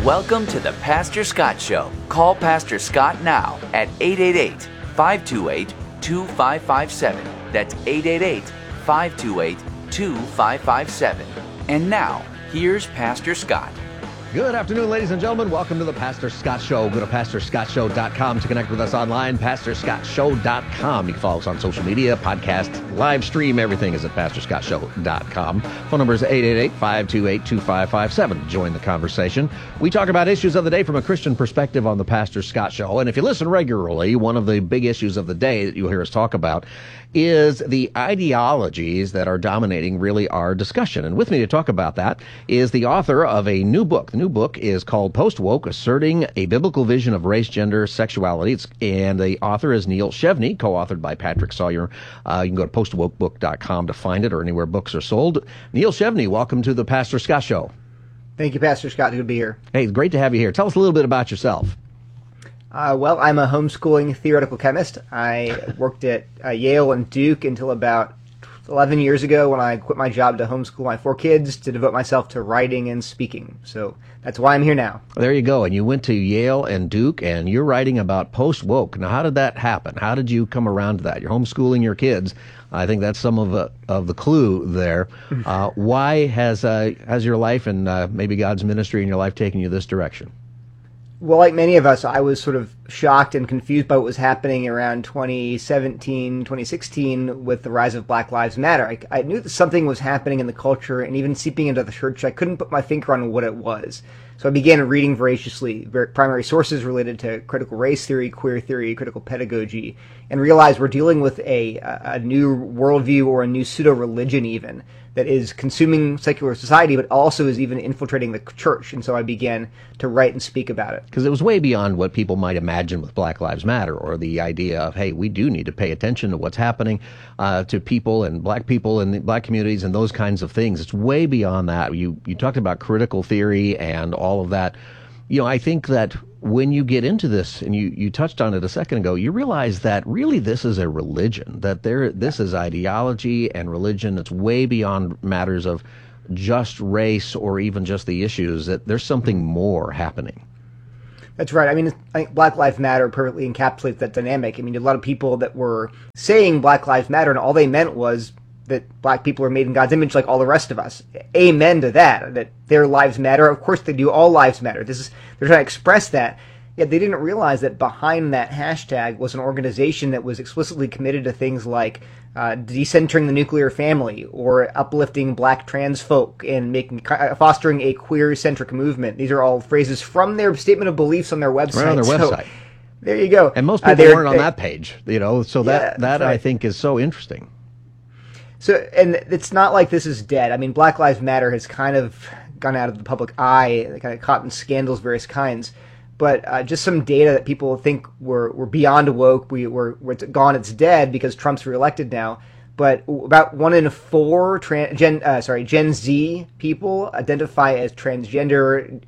Welcome to the Pastor Scott Show. Call Pastor Scott now at 888-528-2557. That's 888-528-2557. And now, here's Pastor Scott. Good afternoon, ladies and gentlemen. Welcome to the Pastor Scott Show. Go to PastorScottShow.com to connect with us online, PastorScottShow.com. You can follow us on social media, podcast, live stream. Everything is at PastorScottShow.com. Phone number is 888-528-2557. Join the conversation. We talk about issues of the day from a Christian perspective on the Pastor Scott Show. And if you listen regularly, one of the big issues of the day that you'll hear us talk about is the ideologies that are dominating really our discussion. And with me to talk about that is the author of a new book. The new book is called Post-Woke, Asserting a Biblical Vision of Race, Gender, Sexuality. And the author is Neal Shelvey, co-authored by Patrick Sawyer. You can go to postwokebook.com to find it or anywhere books are sold. Neal Shelvey, welcome to the Pastor Scott Show. Thank you, Pastor Scott. Good to be here. Hey, it's great to have you here. Tell us a little bit about yourself. Well, I'm a homeschooling theoretical chemist. I worked at Yale and Duke until about 11 years ago when I quit my job to homeschool my 4 kids to devote myself to writing and speaking. So that's why I'm here now. There you go. And you went to Yale and Duke, and you're writing about post-woke. Now, how did that happen? How did you come around to that? You're homeschooling your kids. I think that's some of the clue there. Why has your life and maybe God's ministry in your life taken you this direction? Well, like many of us, I was sort of shocked and confused by what was happening around 2017, 2016 with the rise of Black Lives Matter. I knew that something was happening in the culture and even seeping into the church. I couldn't put my finger on what it was. So I began reading voraciously primary sources related to critical race theory, queer theory, critical pedagogy, and realized we're dealing with a new worldview or a new pseudo-religion even that is consuming secular society, but also is even infiltrating the church. And so I began to write and speak about it. Because it was way beyond what people might imagine with Black Lives Matter, or the idea of, hey, we do need to pay attention to what's happening to people and black people and the black communities and those kinds of things. It's way beyond that. You talked about critical theory and all of that. You know, I think that when you get into this, and you touched on it a second ago, you realize that really this is a religion, that this is ideology and religion. It's way beyond matters of just race or even just the issues, that there's something more happening. That's right. I mean, I think Black Lives Matter perfectly encapsulates that dynamic. I mean, a lot of people that were saying Black Lives Matter, and all they meant was that black people are made in God's image like all the rest of us. Amen to that their lives matter. Of course they do. All lives matter. They're trying to express that. Yet they didn't realize that behind that hashtag was an organization that was explicitly committed to things like decentering the nuclear family or uplifting black trans folk and fostering a queer-centric movement. These are all phrases from their statement of beliefs on their website. Right on their website. There you go. And most people weren't on that page, so that right. I think is so interesting. So, and it's not like this is dead. I mean, Black Lives Matter has kind of gone out of the public eye, kind of caught in scandals of various kinds. But just some data that people think we're beyond woke, we're gone, it's dead because Trump's reelected now. But about 1 in 4 Gen Z people identify as transgender,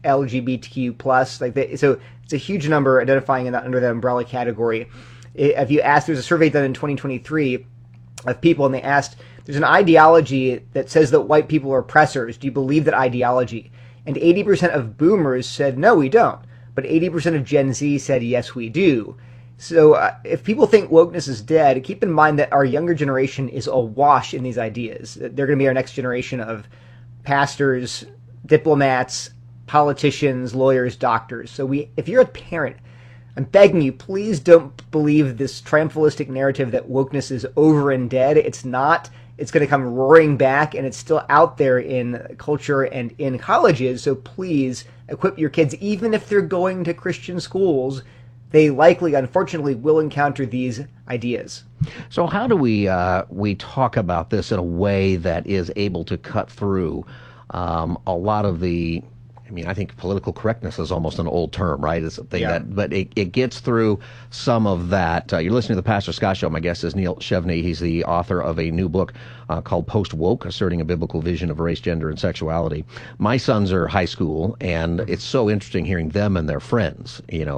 LGBTQ+. So it's a huge number identifying under the umbrella category. If you ask, there's a survey done in 2023 of people, and they asked, there's an ideology that says that white people are oppressors. Do you believe that ideology? And 80% of boomers said, no, we don't. But 80% of Gen Z said, yes, we do. So if people think wokeness is dead, keep in mind that our younger generation is awash in these ideas. They're going to be our next generation of pastors, diplomats, politicians, lawyers, doctors. So if you're a parent, I'm begging you, please don't believe this triumphalistic narrative that wokeness is over and dead. It's not. It's going to come roaring back, and it's still out there in culture and in colleges. So please equip your kids, even if they're going to Christian schools. They likely, unfortunately, will encounter these ideas. So how do we talk about this in a way that is able to cut through a lot of the, I think political correctness is almost an old term, right? It's a thing but it gets through some of that. You're listening to the Pastor Scott Show. My guest is Neal Shelvey. He's the author of a new book called Post-Woke, Asserting a Biblical Vision of Race, Gender, and Sexuality. My sons are high school, and it's so interesting hearing them and their friends.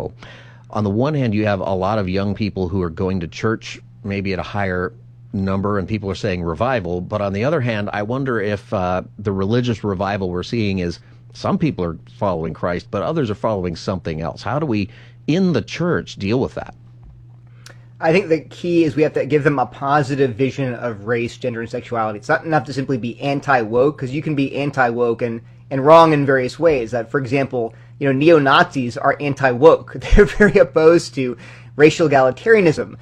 On the one hand, you have a lot of young people who are going to church maybe at a higher number, and people are saying revival. But on the other hand, I wonder if the religious revival we're seeing is some people are following Christ, but others are following something else. How do we, in the church, deal with that? I think the key is we have to give them a positive vision of race, gender, and sexuality. It's not enough to simply be anti-woke, because you can be anti-woke and wrong in various ways. For example, neo-Nazis are anti-woke. They're very opposed to racial egalitarianism.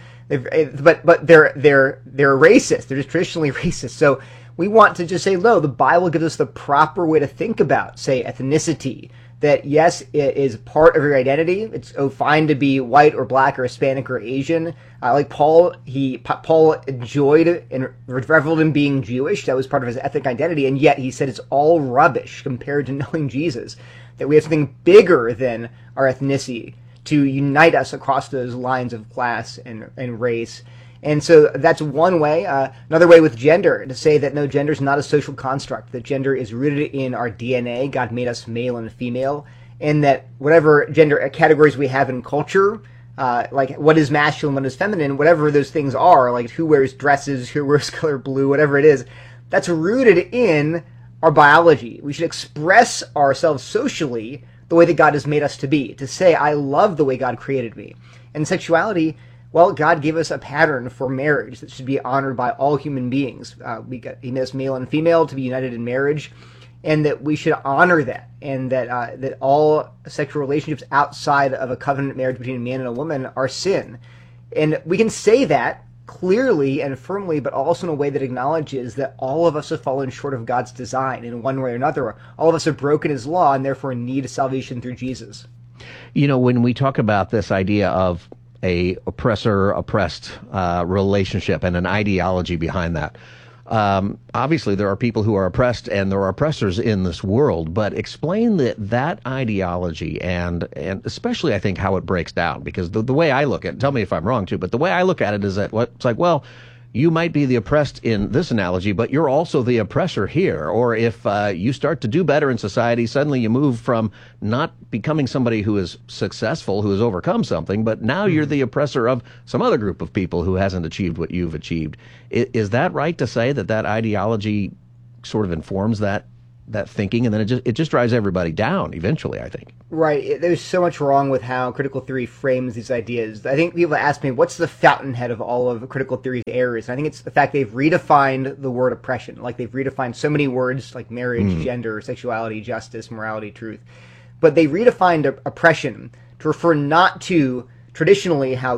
But they're racist. They're just traditionally racist. So we want to just say, no, the Bible gives us the proper way to think about, say, ethnicity. That, yes, it is part of your identity. It's fine to be white or black or Hispanic or Asian. Like Paul, Paul enjoyed and reveled in being Jewish. That was part of his ethnic identity. And yet he said it's all rubbish compared to knowing Jesus. That we have something bigger than our ethnicity to unite us across those lines of class and race. And so that's one way. Another way with gender, to say that no, gender is not a social construct, that gender is rooted in our DNA. God made us male and female, and that whatever gender categories we have in culture, like what is masculine, what is feminine, whatever those things are, like who wears dresses, who wears color blue, whatever it is, that's rooted in our biology. We should express ourselves socially the way that God has made us to be, to say, I love the way God created me. And sexuality, well, God gave us a pattern for marriage that should be honored by all human beings. He made us male and female to be united in marriage, and that we should honor that, and that all sexual relationships outside of a covenant marriage between a man and a woman are sin. And we can say that clearly and firmly, but also in a way that acknowledges that all of us have fallen short of God's design in one way or another. All of us have broken his law and therefore need salvation through Jesus. When we talk about this idea of a oppressor-oppressed relationship and an ideology behind that. Obviously, there are people who are oppressed and there are oppressors in this world, but explain that ideology and especially, I think, how it breaks down. Because the way I look at it, tell me if I'm wrong too, but the way I look at it is that it's like, well, you might be the oppressed in this analogy, but you're also the oppressor here. Or if you start to do better in society, suddenly you move from not becoming somebody who is successful, who has overcome something, but now you're the oppressor of some other group of people who hasn't achieved what you've achieved. Is that right to say that ideology sort of informs that thinking, and then it just drives everybody down eventually, I think? Right. There's so much wrong with how critical theory frames these ideas. I think people ask me, what's the fountainhead of all of critical theory's errors? And I think it's the fact they've redefined the word oppression. Like they've redefined so many words like marriage, gender, sexuality, justice, morality, truth. But they redefined oppression to refer not to traditionally how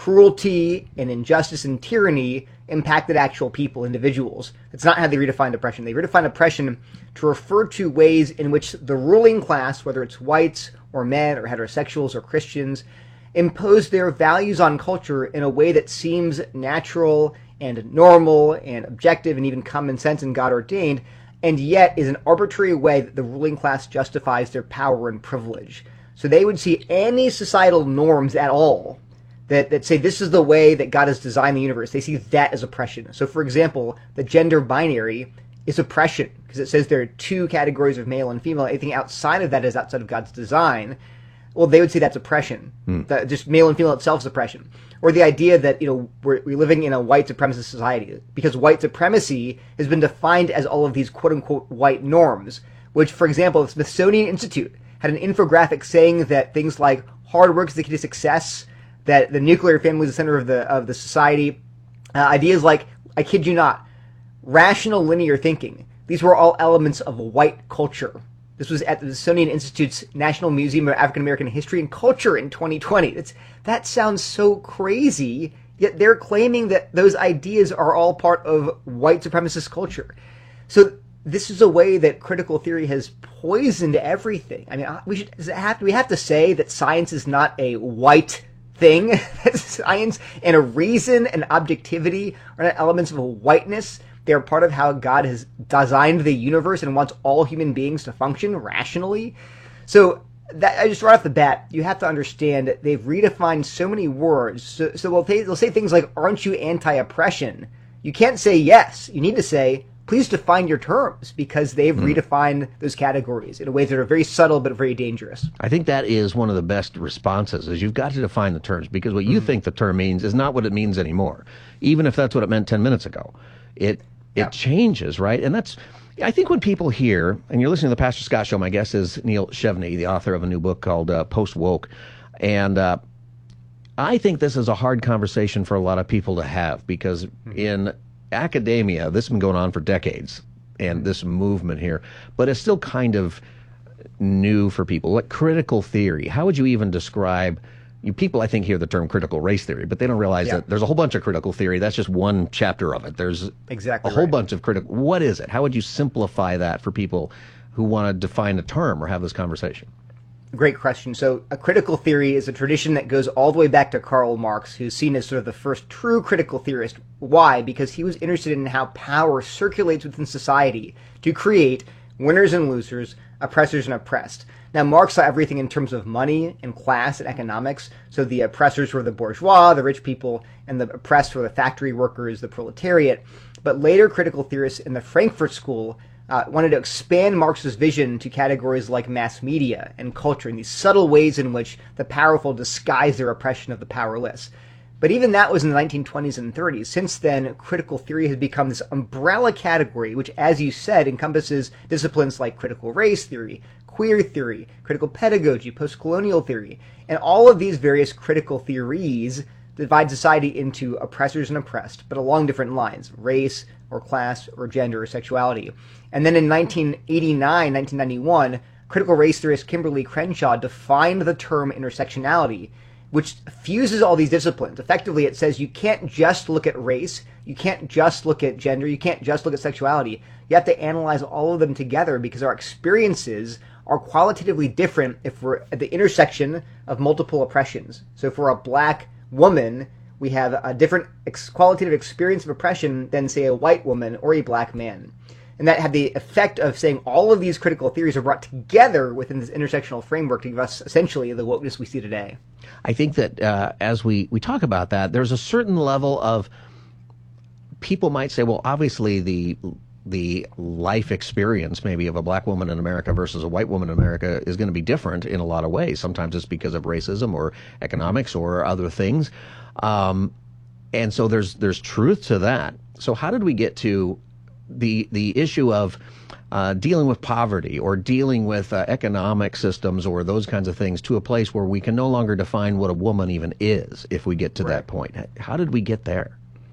cruelty and injustice and tyranny impacted actual people, individuals. That's not how they redefined oppression. They redefined oppression to refer to ways in which the ruling class, whether it's whites or men or heterosexuals or Christians, impose their values on culture in a way that seems natural and normal and objective and even common sense and God ordained, and yet is an arbitrary way that the ruling class justifies their power and privilege. So they would see any societal norms at all that say this is the way that God has designed the universe. They see that as oppression. So, for example, the gender binary is oppression because it says there are two categories of male and female. Anything outside of that is outside of God's design. Well, they would say that's oppression. That just male and female itself is oppression. Or the idea that we're living in a white supremacist society because white supremacy has been defined as all of these quote-unquote white norms, which, for example, the Smithsonian Institute had an infographic saying that things like hard work is the key to success, that the nuclear family is the center of the society. Ideas like, I kid you not, rational linear thinking. These were all elements of white culture. This was at the Smithsonian Institute's National Museum of African American History and Culture in 2020. That sounds so crazy, yet they're claiming that those ideas are all part of white supremacist culture. So this is a way that critical theory has poisoned everything. I mean, we have to say that science is not a white thing. Science and a reason and objectivity are not elements of a whiteness. They are part of how God has designed the universe and wants all human beings to function rationally. So that, just right off the bat, you have to understand that they've redefined so many words. So they'll say things like, aren't you anti-oppression? You can't say yes. You need to say, please define your terms, because they've redefined those categories in a way that are very subtle but very dangerous. I think that is one of the best responses, is you've got to define the terms, because what you think the term means is not what it means anymore, even if that's what it meant 10 minutes ago. It changes, right? And I think when people hear, and you're listening to the Pastor Scott Show, my guest is Neil Shevney, the author of a new book called Post Woke, and I think this is a hard conversation for a lot of people to have, because in academia, this has been going on for decades, and this movement here, but it's still kind of new for people. Like critical theory, how would you even describe? People, I think, hear the term critical race theory, but they don't realize that there's a whole bunch of critical theory. That's just one chapter of it. There's a whole bunch of critical. What is it? How would you simplify that for people who want to define a term or have this conversation? Great question. So a critical theory is a tradition that goes all the way back to Karl Marx, who's seen as sort of the first true critical theorist. Why? Because he was interested in how power circulates within society to create winners and losers, oppressors and oppressed. Now, Marx saw everything in terms of money and class and economics. So the oppressors were the bourgeois, the rich people, and the oppressed were the factory workers, the proletariat. But later critical theorists in the Frankfurt School wanted to expand Marx's vision to categories like mass media and culture, and these subtle ways in which the powerful disguise their oppression of the powerless. But even that was in the 1920s and 30s. Since then, critical theory has become this umbrella category, which, as you said, encompasses disciplines like critical race theory, queer theory, critical pedagogy, post-colonial theory. And all of these various critical theories divide society into oppressors and oppressed, but along different lines, race or class or gender or sexuality. And then in 1989, 1991, critical race theorist Kimberly Crenshaw defined the term intersectionality, which fuses all these disciplines. Effectively, it says you can't just look at race, you can't just look at gender, you can't just look at sexuality. You have to analyze all of them together, because our experiences are qualitatively different if we're at the intersection of multiple oppressions. So for a black woman, we have a different qualitative experience of oppression than, say, a white woman or a black man. And that had the effect of saying all of these critical theories are brought together within this intersectional framework to give us essentially the wokeness we see today. I think that as we talk about that, there's a certain level of, people might say, well, obviously the life experience maybe of a black woman in America versus a white woman in America is going to be different in a lot of ways. Sometimes it's because of racism or economics or other things. And so there's truth to that. So how did we get to the issue of dealing with poverty or dealing with economic systems or those kinds of things to a place where we can no longer define what a woman even is if we get to that point? How did we get there?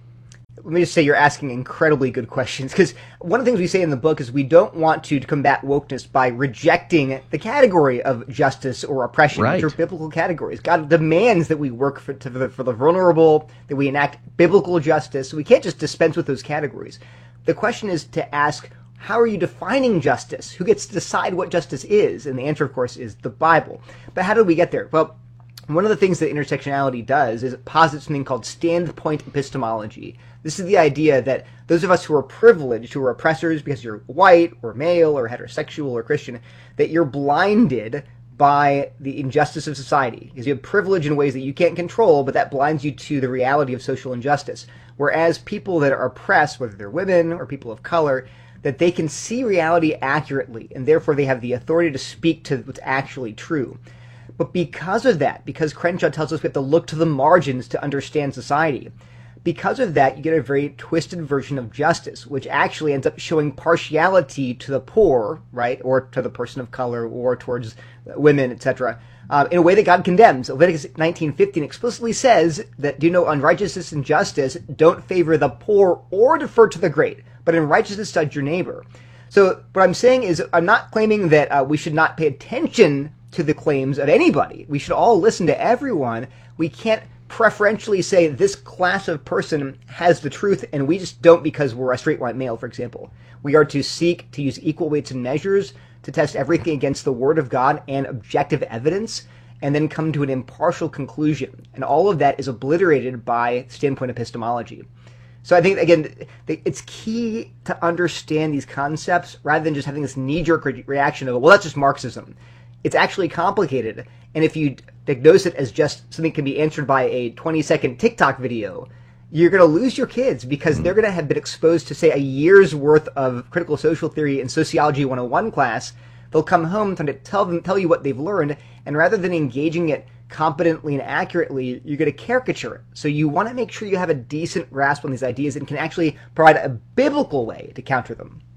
Let me just say you're asking incredibly good questions, because one of the things we say in the book is we don't want to combat wokeness by rejecting the category of justice or oppression, which are biblical categories. God demands that we work for the vulnerable, that we enact biblical justice. We can't just dispense with those categories. The question is to ask, how are you defining justice? Who gets to decide what justice is? And the answer, of course, is the Bible. But how did we get there? Well, one of the things that intersectionality does is it posits something called standpoint epistemology. This is the idea that those of us who are privileged, who are oppressors because you're white or male or heterosexual or Christian, that you're blinded by the injustice of society, because you have privilege in ways that you can't control, but that blinds you to the reality of social injustice. Whereas people that are oppressed, whether they're women or people of color, that they can see reality accurately, and therefore they have the authority to speak to what's actually true. But because of that, because Crenshaw tells us we have to look to the margins to understand society, because of that, you get a very twisted version of justice, which actually ends up showing partiality to the poor, right, or to the person of color, or towards women, etc., in a way that God condemns. Leviticus 19:15 explicitly says that, do no unrighteousness and justice, don't favor the poor or defer to the great, but in righteousness judge your neighbor. So what I'm saying is, I'm not claiming that we should not pay attention to the claims of anybody. We should all listen to everyone. We can't preferentially say this class of person has the truth and we just don't because we're a straight white male, for example. We are to seek to use equal weights and measures to test everything against the Word of God and objective evidence, and then come to an impartial conclusion. And all of that is obliterated by standpoint epistemology. So I think, again, it's key to understand these concepts rather than just having this knee-jerk reaction of, well, that's just Marxism. It's actually complicated, and if you diagnose it as just something that can be answered by a 20-second TikTok video, you're going to lose your kids, because they're going to have been exposed to, say, a year's worth of critical social theory and sociology 101 class. They'll come home trying to tell you what they've learned, and rather than engaging it competently and accurately, you're going to caricature it. So you want to make sure you have a decent grasp on these ideas and can actually provide a biblical way to counter them.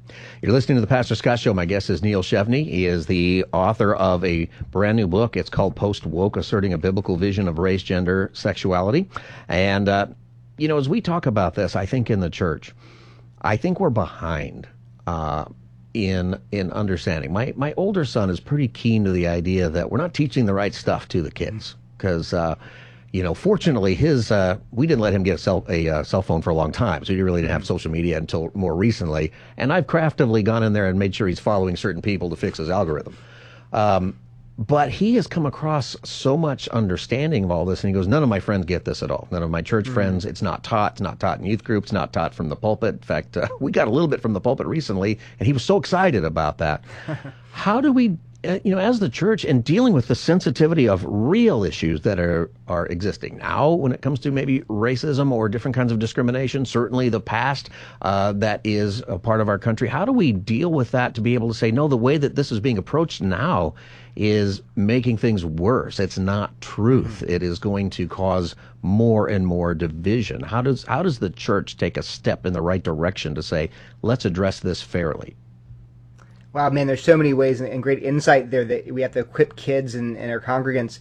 You're listening to the Pastor Scott Show. My guest is Neil Chevney. He is the author of a brand new book. It's called Post-Woke, Asserting a Biblical Vision of Race, Gender, Sexuality. And, as we talk about this, I think in the church, I think we're behind in understanding. My older son is pretty keen to the idea that we're not teaching the right stuff to the kids because, fortunately, we didn't let him get a cell phone for a long time, so he really didn't have social media until more recently. And I've craftily gone in there and made sure he's following certain people to fix his algorithm. But he has come across so much understanding of all this, and he goes, none of my friends get this at all. None of my church friends. It's not taught. It's not taught in youth groups. Not taught from the pulpit. In fact, we got a little bit from the pulpit recently, and he was so excited about that. How do we, as the church, and dealing with the sensitivity of real issues that are existing now when it comes to maybe racism or different kinds of discrimination, certainly the past that is a part of our country, how do we deal with that to be able to say, no, the way that this is being approached now is making things worse. It's not truth. It is going to cause more and more division. How does the church take a step in the right direction to say, let's address this fairly? Wow, man, there's so many ways and great insight there that we have to equip kids and our congregants.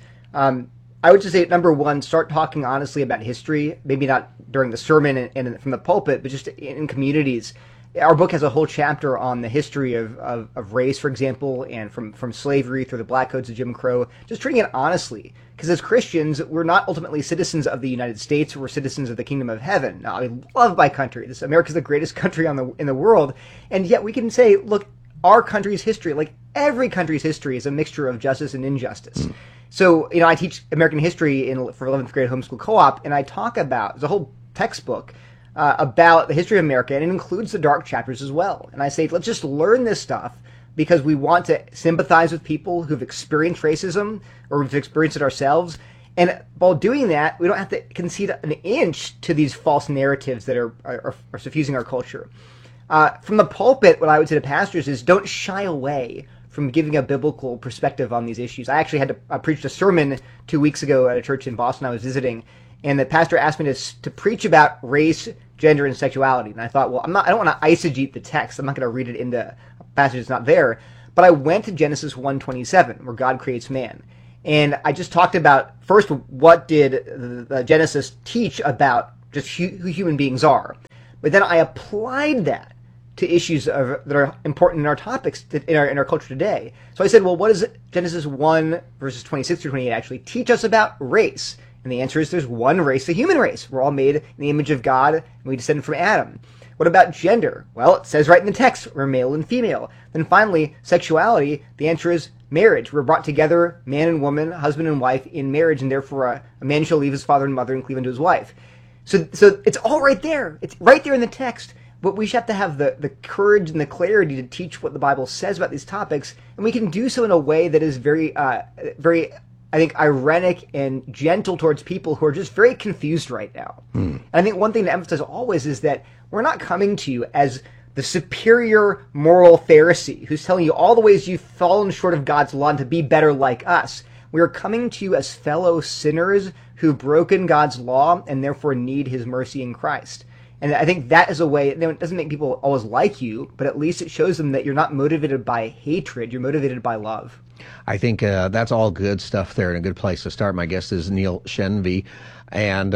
I would just say, number one, start talking honestly about history, maybe not during the sermon and from the pulpit, but just in communities. Our book has a whole chapter on the history of race, for example, and from slavery through the Black Codes of Jim Crow, just treating it honestly. Because as Christians, we're not ultimately citizens of the United States, we're citizens of the kingdom of heaven. Now, I love my country. America's the greatest country in the world, and yet we can say, look, our country's history, like every country's history, is a mixture of justice and injustice. So, I teach American history for 11th grade homeschool co-op, and I talk about, there's a whole textbook about the history of America, and it includes the dark chapters as well. And I say, let's just learn this stuff because we want to sympathize with people who've experienced racism or who've experienced it ourselves. And while doing that, we don't have to concede an inch to these false narratives that are suffusing our culture. From the pulpit, what I would say to pastors is don't shy away from giving a biblical perspective on these issues. I actually had to preach a sermon 2 weeks ago at a church in Boston I was visiting, and the pastor asked me to preach about race, gender, and sexuality. And I thought, well, I don't want to eisegete the text. I'm not going to read it into a passage that's not there. But I went to Genesis 1:27, where God creates man. And I just talked about, first, what did the Genesis teach about just who human beings are. But then I applied that to issues that are important in our topics, in our culture today. So I said, well, what does Genesis 1, verses 26 through 28 actually teach us about race? And the answer is there's one race, the human race. We're all made in the image of God, and we descend from Adam. What about gender? Well, it says right in the text, we're male and female. Then finally, sexuality, the answer is marriage. We're brought together, man and woman, husband and wife, in marriage, and therefore a man shall leave his father and mother and cleave unto his wife. So it's all right there. It's right there in the text. But we should have to have the courage and the clarity to teach what the Bible says about these topics, and we can do so in a way that is very, very, I think, ironic and gentle towards people who are just very confused right now. And I think one thing to emphasize always is that we're not coming to you as the superior moral Pharisee who's telling you all the ways you've fallen short of God's law and to be better like us. We are coming to you as fellow sinners who've broken God's law and therefore need his mercy in Christ. And I think that is a way, it doesn't make people always like you, but at least it shows them that you're not motivated by hatred, you're motivated by love. I think that's all good stuff there and a good place to start. My guest is Neil Chevney, and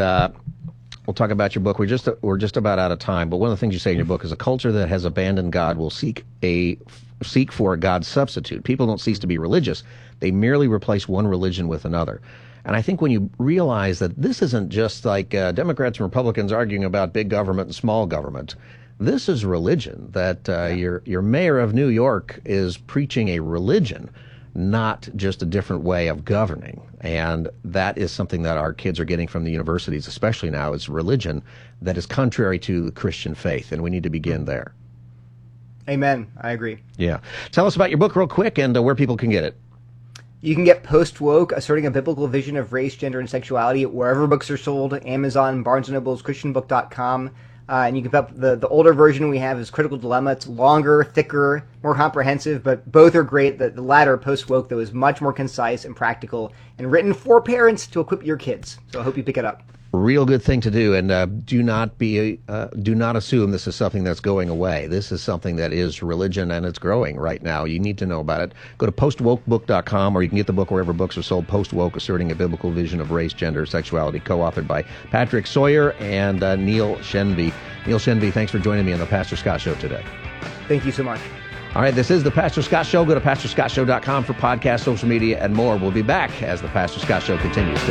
we'll talk about your book. We're just about out of time, but one of the things you say in your book is a culture that has abandoned God will seek for a God substitute. People don't cease to be religious. They merely replace one religion with another. And I think when you realize that this isn't just like Democrats and Republicans arguing about big government and small government, this is religion, that your mayor of New York is preaching a religion, not just a different way of governing. And that is something that our kids are getting from the universities, especially now, is religion that is contrary to the Christian faith, and we need to begin there. Amen. I agree. Yeah. Tell us about your book real quick and where people can get it. You can get Post-Woke, Asserting a Biblical Vision of Race, Gender, and Sexuality wherever books are sold, Amazon, Barnes & Noble's, ChristianBook.com. And you can pick up the older version we have is Critical Dilemma. It's longer, thicker, more comprehensive, but both are great. The latter, Post-Woke, though, is much more concise and practical and written for parents to equip your kids. So I hope you pick it up. Real good thing to do, and do not assume this is something that's going away. This is something that is religion, and it's growing right now. You need to know about it. Go to postwokebook.com, or you can get the book wherever books are sold. Post-Woke: Asserting a Biblical Vision of Race, Gender, Sexuality, co-authored by Patrick Sawyer and Neil Shenvi. Neil Shenvi, thanks for joining me on the Pastor Scott Show today. Thank you so much. All right, this is the Pastor Scott Show. Go to PastorScottShow.com for podcasts, social media, and more. We'll be back as the Pastor Scott Show continues.